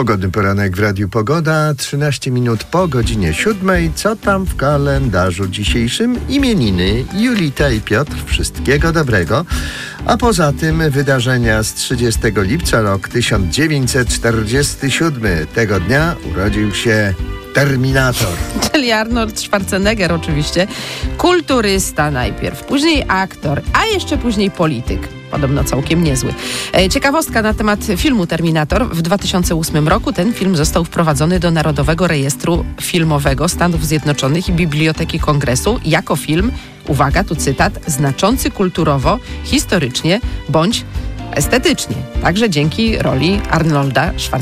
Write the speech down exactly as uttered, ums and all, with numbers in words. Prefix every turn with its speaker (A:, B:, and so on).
A: Pogodny poranek w Radiu Pogoda, trzynaście minut po godzinie siódmej. Co tam w kalendarzu dzisiejszym? Imieniny Julita i Piotr, wszystkiego dobrego. A poza tym wydarzenia z trzydziestego lipca, rok tysiąc dziewięćset czterdziesty siódmy. Tego dnia urodził się Terminator.
B: Czyli Arnold Schwarzenegger oczywiście. Kulturysta najpierw, później aktor, a jeszcze później polityk. Podobno całkiem niezły. Ciekawostka na temat filmu Terminator. W dwa tysiące ósmym roku ten film został wprowadzony do Narodowego Rejestru Filmowego Stanów Zjednoczonych i Biblioteki Kongresu jako film, uwaga, tu cytat, znaczący kulturowo, historycznie bądź estetycznie. Także dzięki roli Arnolda Schwarzeneggera.